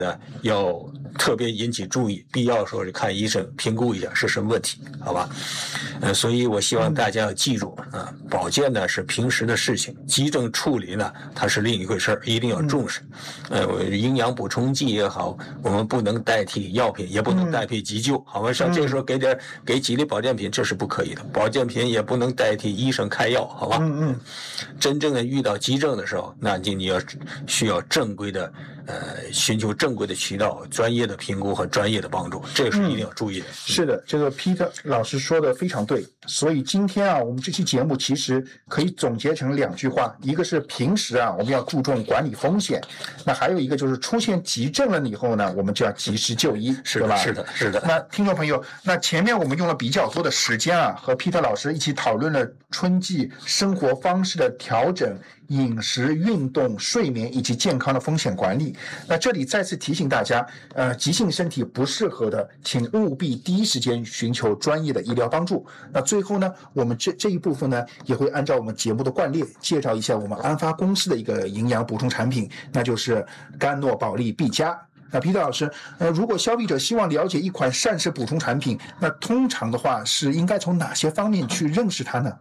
要特别引起注意，必要时候是看医生评估一下是什么问题，好吧？所以我希望大家要记住啊，保健呢是平时的事情，急症处理呢它是另一回事，一定要重视。营养补充剂也好，我们不能代替药品，也不能代替急救，好吧？像这个时候给几粒保健品，这是不可以的。保健品也不能代替医生开药，好吧？真正的遇到急症的时候，那你要需要正规的寻求正规的渠道、专业的评估和专业的帮助，这个是一定要注意的。 是的，这个 Peter 老师说的非常对。所以今天啊，我们这期节目其实可以总结成2句话，一个是平时啊我们要注重管理风险，那还有一个就是出现急症了以后呢，我们就要及时就医， 是吧？是的，是的。 那听众朋友，那前面我们用了比较多的时间啊，和 Peter 老师一起讨论了春季生活方式的调整、饮食、运动、睡眠以及健康的风险管理。那这里再次提醒大家，急性身体不适合的，请务必第一时间寻求专业的医疗帮助。那最后呢，我们这一部分呢，也会按照我们节目的惯例，介绍一下我们安发公司的一个营养补充产品，那就是甘诺宝利 B+。那Peter老师，如果消费者希望了解一款膳食补充产品，那通常的话是应该从哪些方面去认识它呢？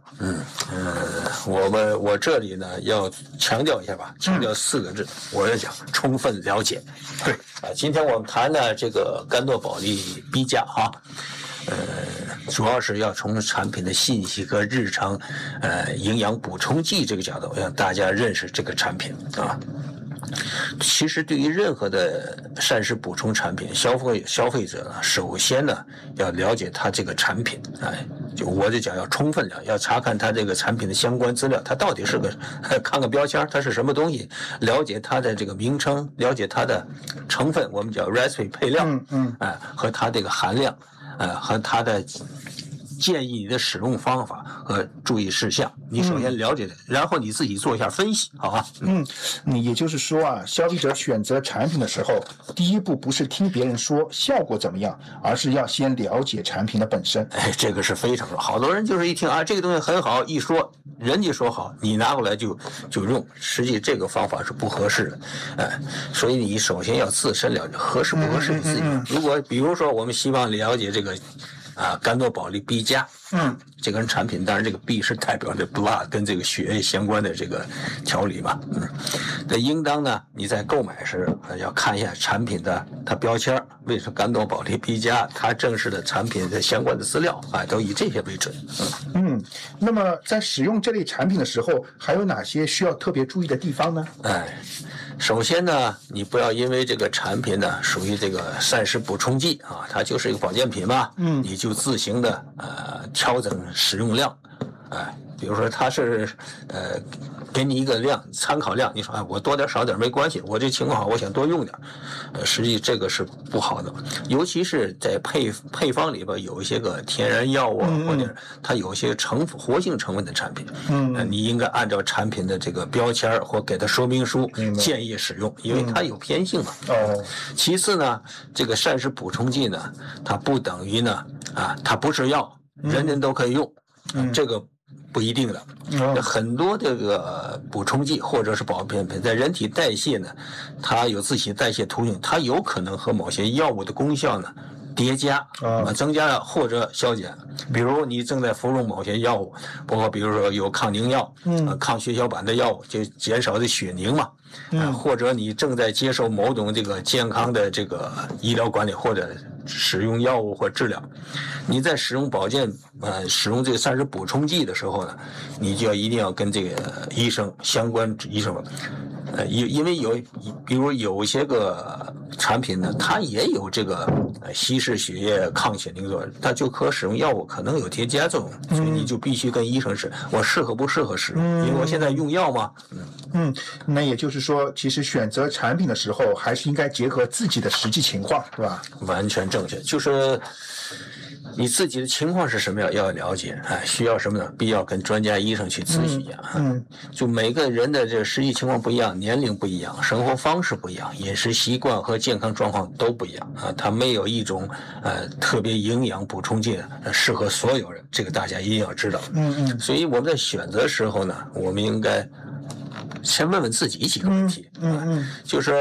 我这里呢要强调一下吧，强调4个字，我要讲充分了解。 对今天我们谈的这个甘诺宝利 B+ 哈，主要是要从产品的信息和日常营养补充剂这个角度，让大家认识这个产品啊。其实对于任何的膳食补充产品，消费者呢，首先呢要了解它这个产品，就我就讲要充分了解，要查看它这个产品的相关资料，它到底是个看个标签，它是什么东西，了解它的这个名称，了解它的成分，我们叫 recipe 配料，和它这个含量，和它的建议你的使用方法和注意事项，你首先了解的，然后你自己做一下分析，好吧？ 也就是说啊，消费者选择产品的时候，第一步不是听别人说效果怎么样，而是要先了解产品的本身。 这个是非常重要。好多人就是一听啊，这个东西很好，一说人家说好，你拿过来就用，实际这个方法是不合适的。所以你首先要自身了解合适不合适你自己。如果比如说我们希望了解这个甘诺宝利 B+，这个产品，当然这个 B 是代表着 blood 跟这个血液相关的这个调理嘛，那应当呢，你在购买时要看一下产品的它标签，为什么甘诺宝利 B+，它正式的产品的相关的资料都以这些为准。 那么在使用这类产品的时候，还有哪些需要特别注意的地方呢？ 首先呢，你不要因为这个产品呢属于这个膳食补充剂它就是一个保健品嘛，你就自行的调整使用量，比如说它是给你一个量参考量，你说我多点少点没关系，我这情况好，我想多用点，实际这个是不好的，尤其是在配方里边有一些个天然药物或者它有一些活性成分的产品，你应该按照产品的这个标签或给它说明书建议使用，因为它有偏性嘛。其次呢，这个膳食补充剂呢，它不等于呢它不是药，人人都可以用，这个不一定的。很多这个补充剂或者是保健品在人体代谢呢，它有自己代谢途径，它有可能和某些药物的功效呢叠加，增加了或者消减。比如你正在服用某些药物，包括比如说有抗凝药、抗血小板的药物，就减少的血凝嘛。或者你正在接受某种这个健康的这个医疗管理或者使用药物或治疗，你在使用使用这个膳食补充剂的时候呢，你就一定要跟这个相关医生因为比如有一些个产品呢，它也有这个稀释血液、抗血凝作用，它就和使用药物可能有叠加作用，所以你就必须跟医生我适合不适合使用，因为我现在用药嘛。 那也就是说，其实选择产品的时候，还是应该结合自己的实际情况，对吧？ 完全正确，就是你自己的情况是什么要了解，需要什么呢？必要跟专家医生去咨询一下。就每个人的这个实际情况不一样，年龄不一样，生活方式不一样，饮食习惯和健康状况都不一样它没有一种特别营养补充剂适合所有人，这个大家一定要知道。所以我们在选择时候呢，我们应该先问问自己几个问题。就是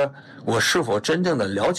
我是否真正的了解